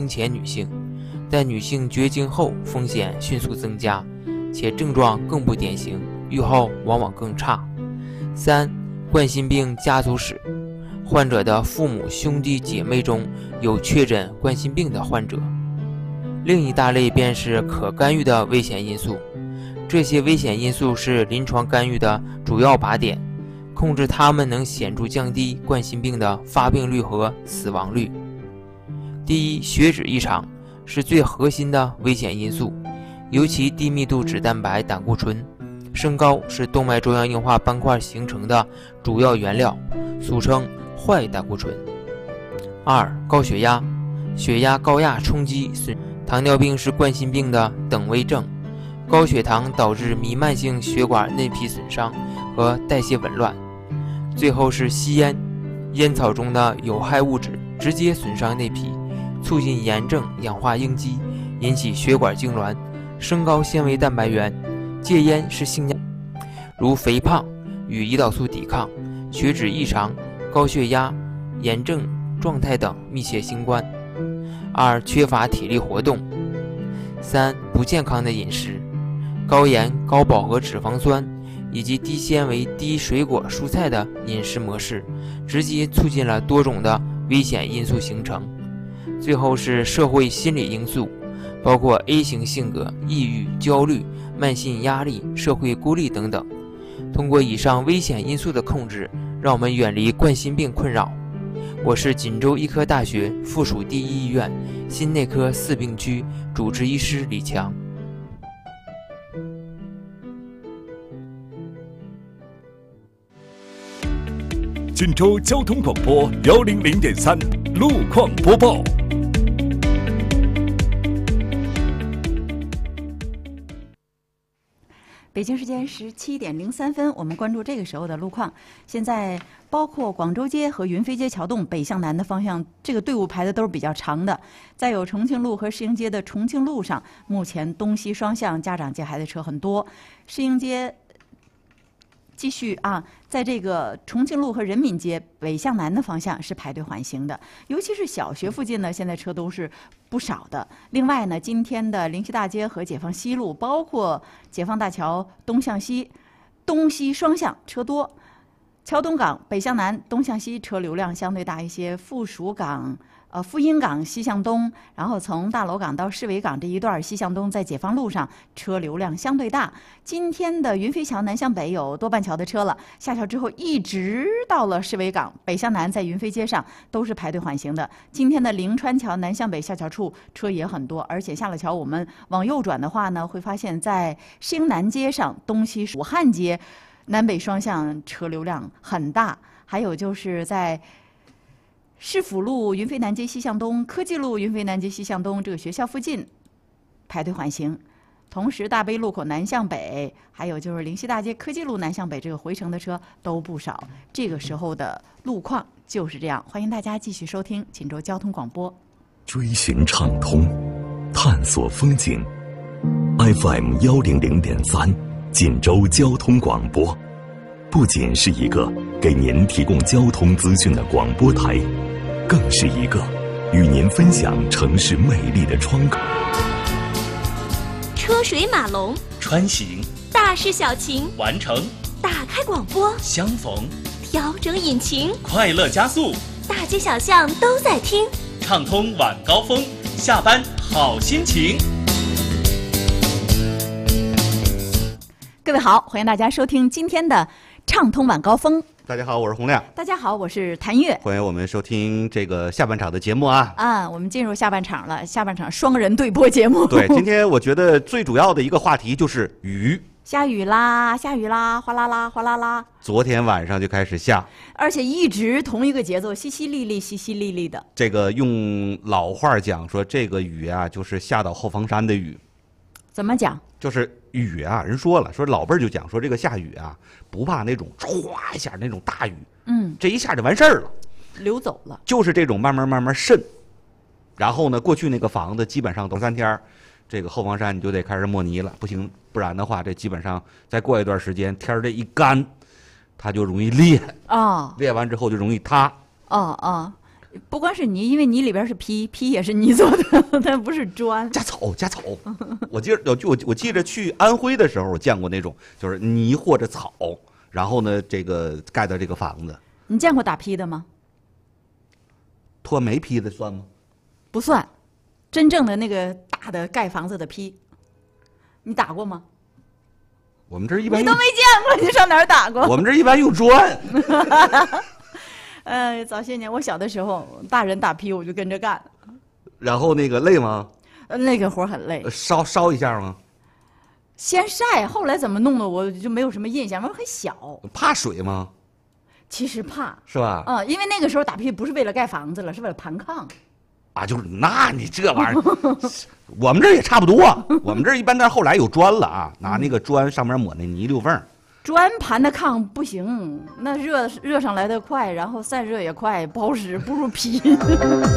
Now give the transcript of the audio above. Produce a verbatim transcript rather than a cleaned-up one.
前女性，但女性绝经后风险迅速增加，且症状更不典型，预后往往更差。三、冠心病家族史，患者的父母、兄弟姐妹中有确诊冠心病的患者。另一大类便是可干预的危险因素，这些危险因素是临床干预的主要靶点，控制它们能显著降低冠心病的发病率和死亡率。第一，血脂异常是最核心的危险因素，尤其低密度脂蛋白胆固醇升高是动脉粥样硬化斑块形成的主要原料，俗称坏胆固醇。二、高血压，血压高压冲击损糖尿病是冠心病的等危症，高血糖导致弥漫性血管内皮损伤和代谢紊乱。最后是吸烟，烟草中的有害物质直接损伤内皮，促进炎症氧化应激，引起血管痉挛，升高纤维蛋白原。戒烟是性压如肥胖与胰岛素抵抗、血脂异常、高血压、炎症状态等密切相关。二、缺乏体力活动。三、不健康的饮食，高盐、高饱和脂肪酸以及低纤维、低水果蔬菜的饮食模式，直接促进了多种的危险因素形成。最后是社会心理因素，包括 A 型性格、抑郁、焦虑、慢性压力、社会孤立等等。通过以上危险因素的控制，让我们远离冠心病困扰。我是锦州医科大学附属第一医院心内科四病区主治医师李强。 锦州交通广播幺零零点三路况播报。 北京时间十七点零三分，我们关注这个时候的路况。现在包括广州街和云飞街桥洞北向南的方向，这个队伍排的都是比较长的。再有重庆路和适应街的重庆路上，目前东西双向家长接孩子车很多。适应街继续啊，在这个重庆路和人民街北向南的方向是排队缓行的，尤其是小学附近呢，现在车都是不少的。另外呢，今天的灵溪大街和解放西路，包括解放大桥东向西、东西双向车多。桥东港北向南、东向西车流量相对大一些，附属港。呃，富阴港西向东，然后从大楼港到市委港这一段西向东，在解放路上车流量相对大。今天的云飞桥南向北有多半桥的车了，下桥之后一直到了市委港，北向南在云飞街上都是排队缓行的。今天的灵川桥南向北下桥处车也很多，而且下了桥我们往右转的话呢，会发现在适应南街上东西武汉街南北双向车流量很大，还有就是在市府路云飞南街西向东、科技路云飞南街西向东这个学校附近排队缓行。同时大悲路口南向北，还有就是灵溪大街科技路南向北这个回程的车都不少。这个时候的路况就是这样，欢迎大家继续收听锦州交通广播。 追寻畅通，探索风景 F M 幺零零点三锦州交通广播不仅是一个给您提供交通资讯的广播台，更是一个与您分享城市魅力的窗口。 车水马龙， 穿行， 大事小情， 完成， 打开广播， 相逢， 调整引擎， 快乐加速， 大街小巷都在听， 畅通晚高峰，下班好心情。 各位好，欢迎大家收听今天的畅通晚高峰。 大家好，我是洪亮。 大家好，我是谭月。 欢迎我们收听这个下半场的节目啊！ 啊，我们进入下半场了，下半场双人对播节目。 对，今天我觉得最主要的一个话题就是雨。 下雨啦，下雨啦，哗啦啦，哗啦啦。 昨天晚上就开始下， 而且一直同一个节奏，淅淅沥沥，淅淅沥沥的。 这个用老话讲说，这个雨啊，就是下到后房山的雨。 怎么讲？ 就是雨啊，人说了，说老辈儿就讲说这个下雨啊，不怕那种唰一下那种大雨， 嗯， 这一下就完事儿了， 流走了。 就是这种慢慢慢慢渗。然后呢，过去那个房子基本上都三天，这个后房山你就得开始抹泥了，不行，不然的话，这基本上再过一段时间，天儿这一干，它就容易裂哦， 裂完之后就容易塌。 哦哦， 不光是泥，因为泥里边是坯，坯也是泥做的，它不是砖。 加草加草，我记得我我记着去安徽的时候，我见过那种就是泥或者草，然后呢这个盖的这个房子。 你见过打坯的吗？ 脱煤坯的算吗？ 不算，真正的那个大的盖房子的坯，你打过吗？ 我们这儿一般你都没见过，你上哪儿打过？ 我们这儿一般用砖。 呃，早些年我小的时候，大人打坯我就跟着干。 然后那个累吗？ 呃，那个活儿很累， 烧烧一下吗？ 先晒，后来怎么弄的我就没有什么印象，因为很小。 怕水吗？ 其实怕是吧？ 啊、因为那个时候打坯不是为了盖房子了，是为了盘炕。 啊，就是那你这玩意儿，我们这儿也差不多。我们这儿一般，但是后来有砖了啊，拿那个砖上面抹那泥溜缝。 砖盘的炕不行，那热热上来的快，然后散热也快，不好使，不如坯。